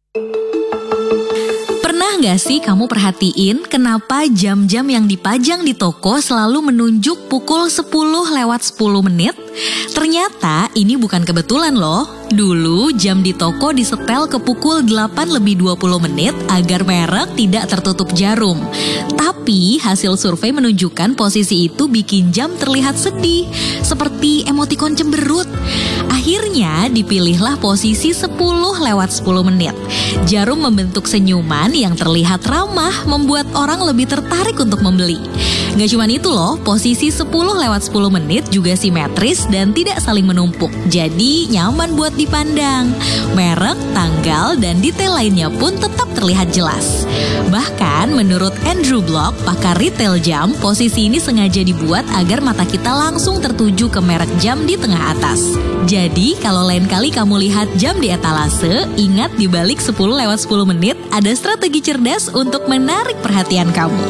Pernah nggak sih kamu perhatiin kenapa jam-jam yang dipajang di toko selalu menunjuk pukul 10:10 Ternyata ini bukan kebetulan loh. Dulu jam di toko disetel ke pukul 8:20 agar merek tidak tertutup jarum. Tapi hasil survei menunjukkan posisi itu bikin jam terlihat sedih, seperti emotikon cemberut. Akhirnya dipilihlah posisi 10:10. Jarum membentuk senyuman yang terlihat ramah, membuat orang lebih tertarik untuk membeli. Gak cuma itu loh, posisi 10:10 juga simetris dan tidak saling menumpuk. Jadi nyaman buat dipandang. Merek, tanggal, dan detail lainnya pun tetap terlihat jelas. Bahkan menurut Andrew Block, pakar retail jam, posisi ini sengaja dibuat agar mata kita langsung tertuju ke merek jam di tengah atas. Jadi kalau lain kali kamu lihat jam di etalase, ingat di balik 10:10 ada strategi cerdas untuk menarik perhatian kamu.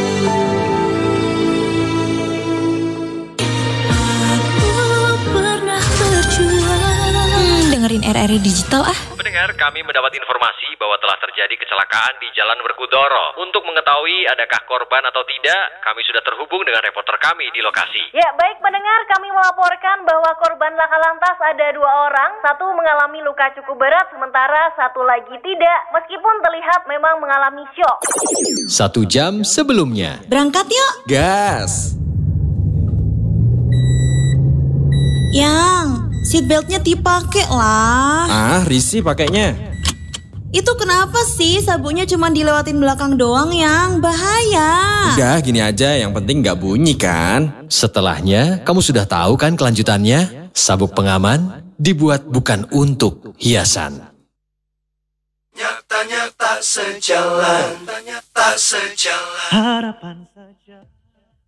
Dengerin RRI Digital ah. Pendengar, kami mendapat informasi bahwa telah terjadi kecelakaan di Jalan Werkudara. Untuk mengetahui adakah korban atau tidak, kami sudah terhubung dengan reporter kami di lokasi. Ya, baik pendengar, kami melaporkan bahwa korban laka lantas ada 2 orang. Satu mengalami luka cukup berat, sementara satu lagi tidak. Meskipun terlihat memang mengalami syok. 1 jam sebelumnya. Berangkat yuk. Gas! Yang seatbeltnya dipakai lah. Ah, risih pakainya. Itu kenapa sih sabuknya cuma dilewatin belakang doang yang bahaya? Udah gini aja, yang penting gak bunyi kan. Setelahnya, kamu sudah tahu kan kelanjutannya? Sabuk pengaman dibuat bukan untuk hiasan. Nyata-nyata sejalan, harapan saja.